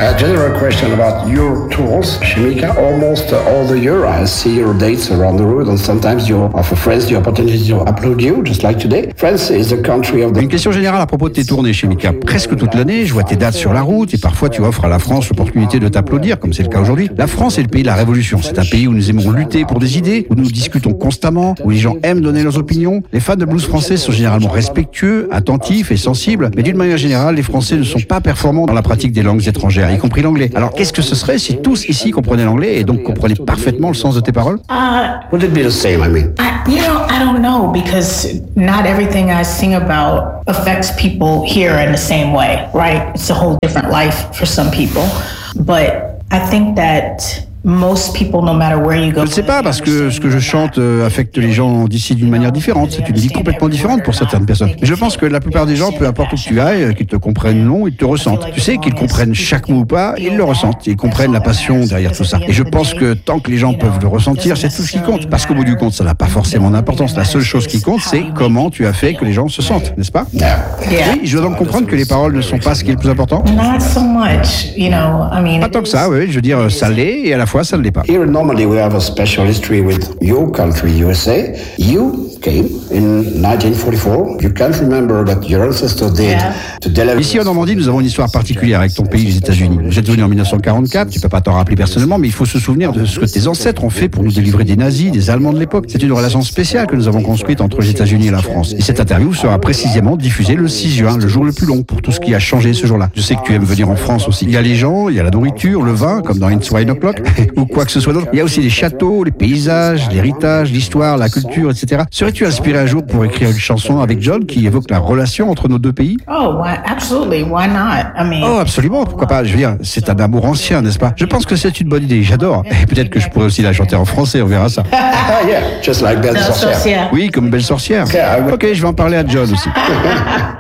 A general question about your tours, Shemika. Almost all the year I see your dates around the world, and sometimes you offer friends the opportunity to upload you, just like today. France is the country of the... Une question générale à propos de tes tournées, Shemika. Presque toute l'année, je vois tes dates sur la route et parfois tu offres à la France l'opportunité de t'applaudir, comme c'est le cas aujourd'hui. La France est le pays de la révolution. C'est un pays où nous aimons lutter pour des idées, où nous discutons constamment, où les gens aiment donner leurs opinions. Les fans de blues français sont généralement respectueux, attentifs et sensibles, mais d'une manière générale, les Français ne sont pas performants dans la pratique des langues étrangères, y compris l'anglais. Alors, qu'est-ce que ce serait si tous ici comprenaient l'anglais et donc comprenaient parfaitement le sens de tes paroles? Would it be the same, I mean? I don't know, because not everything I sing about affects people here in the same way, right? It's a whole different life for some people. But I think that most people, no matter where you go. Je ne sais pas, parce que ce que je chante affecte les gens d'ici d'une manière différente. C'est une vie complètement différente pour certaines personnes. Mais je pense que la plupart des gens, peu importe où tu ailles, qu'ils te comprennent ou non, ils te ressentent. Tu sais, qu'ils comprennent chaque mot ou pas, ils le ressentent. Ils comprennent la passion derrière tout ça. Et je pense que tant que les gens peuvent le ressentir, c'est tout ce qui compte. Parce qu'au bout du compte, ça n'a pas forcément d'importance. La seule chose qui compte, c'est comment tu as fait que les gens se sentent, n'est-ce pas? Oui, je dois donc comprendre que les paroles ne sont pas ce qui est le plus important. Not so much, Pas tant que ça, oui. Je veux dire, ça l'est et à la fois, ça ne l'est pas. Here, normally we have a special history with your country, USA. You came in 1944. You can't remember that your ancestors did to deliver... Ici en Normandie, nous avons une histoire particulière avec ton pays, les États-Unis. Vous êtes venu en 1944, tu peux pas t'en rappeler personnellement, mais il faut se souvenir de ce que tes ancêtres ont fait pour nous délivrer des nazis, des Allemands de l'époque. C'est une relation spéciale que nous avons construite entre les États-Unis et la France. Et cette interview sera précisément diffusée le 6 juin, le jour le plus long, pour tout ce qui a changé ce jour-là. Je sais que tu aimes venir en France aussi. Il y a les gens, il y a la nourriture, le vin, comme dans It's Wine O'Clock, ou quoi que ce soit d'autre. Il y a aussi les châteaux, les paysages, l'héritage, l'histoire, la culture, etc. Serais-tu inspiré un jour pour écrire une chanson avec John qui évoque la relation entre nos deux pays? Absolutely, why not? Oh, absolument, pourquoi pas? Je veux dire, c'est un amour ancien, n'est-ce pas? Je pense que c'est une bonne idée, j'adore. Et peut-être que je pourrais aussi la chanter en français, on verra ça. Yeah, just like Belle Sorcière. Oui, comme Belle Sorcière. Ok, je vais en parler à John aussi.